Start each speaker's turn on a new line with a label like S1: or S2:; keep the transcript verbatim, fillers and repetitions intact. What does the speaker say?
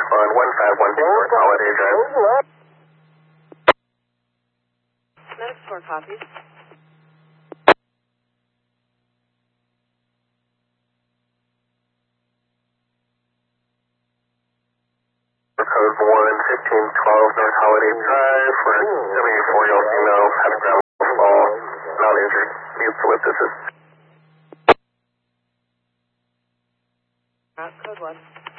S1: on one five one four Holiday Drive.
S2: Medic four copies.
S1: Code one fifteen twelve North Holiday Drive for a seventy-four-year-old female had a gravel fall, not injured, needs to lift assist.
S2: Uh, code one.